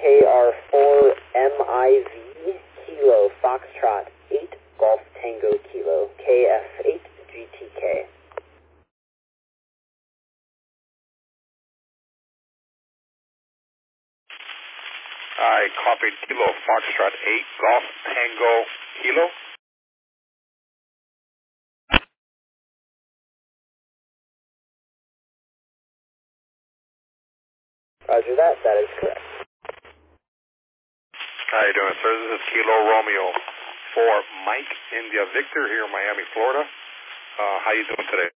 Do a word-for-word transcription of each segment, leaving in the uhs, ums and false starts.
K R four M I V Kilo Foxtrot eight Golf Tango Kilo K F eight G T K. I copied Kilo Foxtrot eight Golf Tango Kilo. Roger that, that is correct. How you doing, sir? This is Kilo Romeo for Mike India Victor here in Miami, Florida. Uh, how you doing today?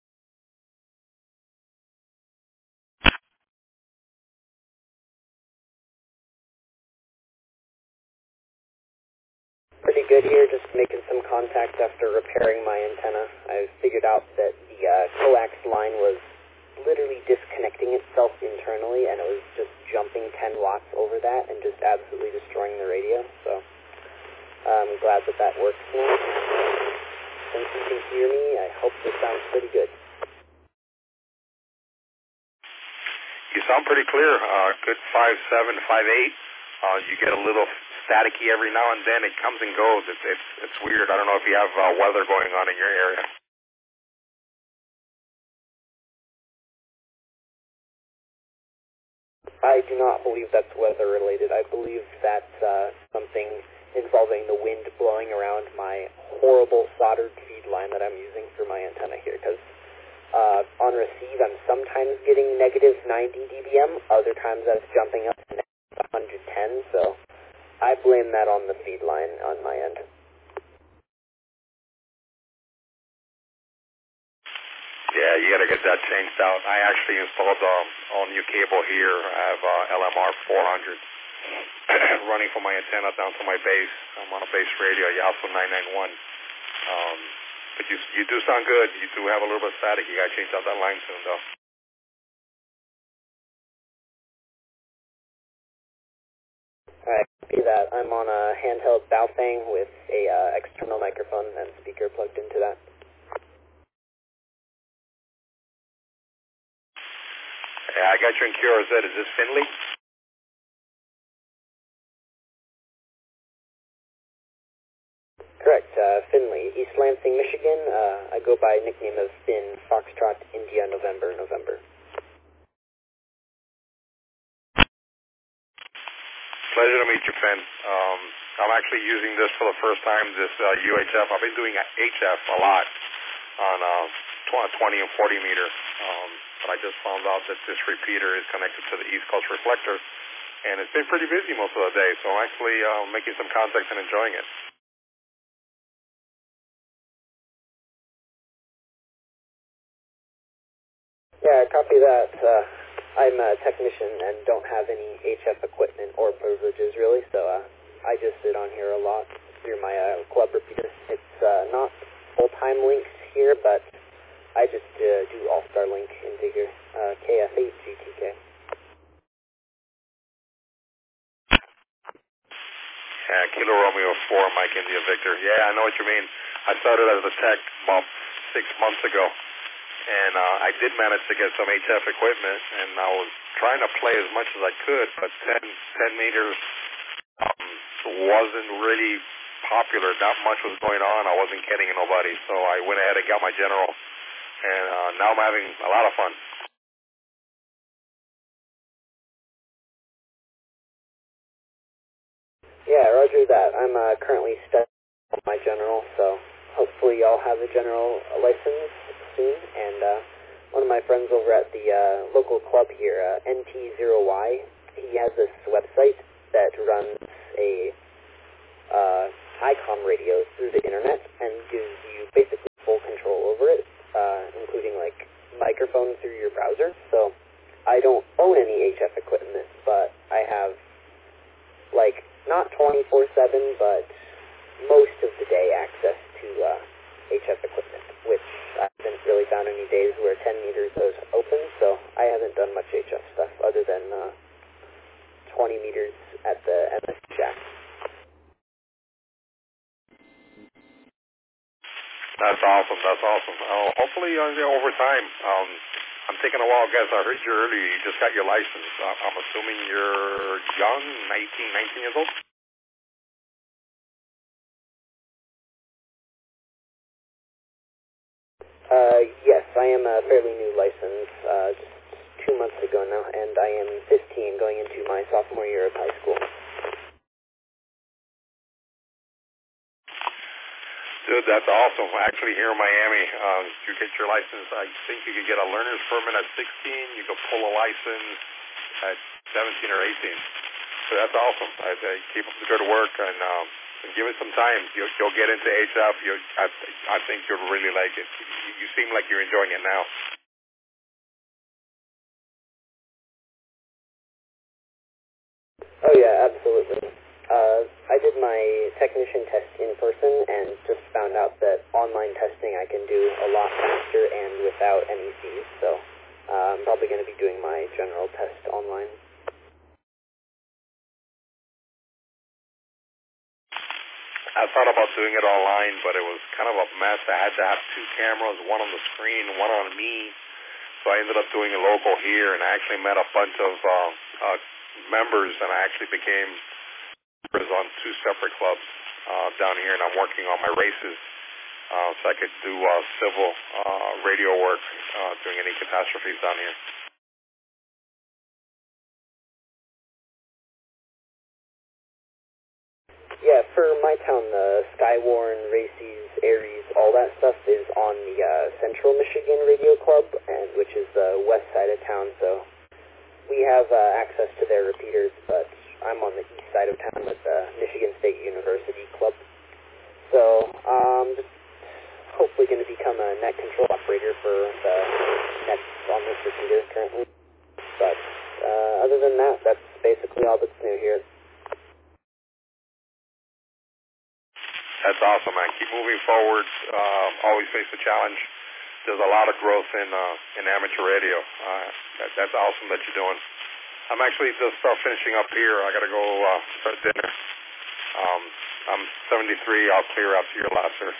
Pretty good here, just making some contact after repairing my antenna. I figured out that the uh, coax line was literally disconnecting itself internally, and it was just jumping ten watts over that and just absolutely destroying the radio. So I'm glad that that works now. Since you can hear me, I hope this sounds pretty good. You sound pretty clear. Uh, good five seven, five eight. Uh, you get a little staticky every now and then. It comes and goes. It's it's it's weird. I don't know if you have uh, weather going on in your area. I do not believe that's weather related. I believe that's uh, something involving the wind blowing around my horrible soldered feed line that I'm using for my antenna here. Because uh, on receive, I'm sometimes getting negative ninety D B M. Other times that's jumping up to negative one hundred ten. So I blame that on the feed line on my end. Yeah, you got to get that changed out. I actually installed um, all new cable here. I have uh, L M R four hundred running from my antenna down to my base. I'm on a base radio, Yasu nine nine one. Um, but you you do sound good. You do have a little bit of static. You got to change out that line soon, though. Alright, copy that. I'm on a handheld Baofeng with a uh, external microphone and speaker plugged into that. Yeah, I got you in Q R Z. Is this Finley? Correct, uh, Finley, East Lansing, Michigan. Uh, I go by nickname of Finn, Foxtrot, India, November, November. Pleasure to meet you, Finn. Um, I'm actually using this for the first time, this uh, U H F. I've been doing H F a lot on uh, twenty and forty meter, um, but I just found out that this repeater is connected to the East Coast reflector, and it's been pretty busy most of the day, so I'm actually uh, making some contacts and enjoying it. Yeah, copy that. Uh, I'm a technician and don't have any H F equipment or privileges really, so uh, I just sit on here a lot through my uh, club repeater. It's uh, not full-time links here, but I just uh, do All-Star link into here, uh, K F eight G T K. Yeah, Kilo Romeo four, Mike India Victor. Yeah, I know what you mean. I started as a tech about six months ago. And uh, I did manage to get some H F equipment, and I was trying to play as much as I could, but ten, ten meters um, wasn't really popular. Not much was going on. I wasn't getting nobody, so I went ahead and got my General, and uh, now I'm having a lot of fun. Yeah, roger that. I'm uh, currently studying my General, so hopefully I'll have a General license soon, and uh, one of my friends over at the uh, local club here, uh, N T zero Y, he has this website that runs a uh, ICOM radio through the internet and gives you basically full control over it, uh, including like microphone through your browser. So I don't own any H F equipment, but I have like not twenty-four seven, but most of the day access to uh, H F equipment, which I haven't really found any days where ten meters is open, so I haven't done much H F stuff other than uh, twenty meters at the M S shack. That's awesome. That's awesome. Uh, hopefully, uh, over time, um, I'm taking a wild guess. I heard you earlier. You just got your license. I'm assuming you're young, eighteen, nineteen years old? Uh, yes, I am a fairly new license, uh, just two months ago now, and I am fifteen going into my sophomore year of high school. Dude, that's awesome. Actually, here in Miami, um, you get your license. I think you could get a learner's permit at sixteen. You could pull a license at seventeen or eighteen. So that's awesome. I, I keep up the good work and, um, and give it some time. You'll, you'll get into H F. You'll, I, I think you'll really like it. You, you seem like you're enjoying it now. Oh yeah, absolutely. Uh, I did my technician test in person and just found out that online testing I can do a lot faster and without any fees, so uh, I'm probably going to be doing my general test online. I thought about doing it online, but it was kind of a mess. I had to have two cameras, one on the screen, one on me, so I ended up doing it local here, and I actually met a bunch of uh, uh, members, and I actually became members on two separate clubs uh, down here, and I'm working on my races uh, so I could do uh, civil uh, radio work uh, during any catastrophes down here. Yeah, for my town, the Skywarn, Races, Aries, all that stuff is on the uh, Central Michigan Radio Club, and which is the west side of town, so we have uh, access to their repeaters, but I'm on the east side of town with the Michigan State University Club. So, um, just hopefully going to become a net control operator for the nets on this repeater currently. But uh, other than that, that's basically all that's new here. That's awesome, man. Keep moving forward. Uh, always face the challenge. There's a lot of growth in uh, in amateur radio. Uh, that, that's awesome that you're doing. I'm actually just uh, finishing up here. I got to go uh, start dinner. Um, I'm seventy-three. I'll clear after your last sir.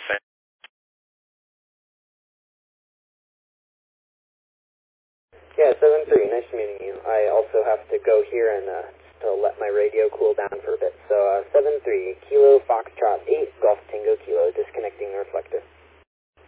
Yeah, seven three. Nice meeting you. I also have to go here and uh, just to let my radio cool down for a bit. So uh, seven three, Kilo Foxtrot eight, Golf Tango Kilo, disconnecting the reflector.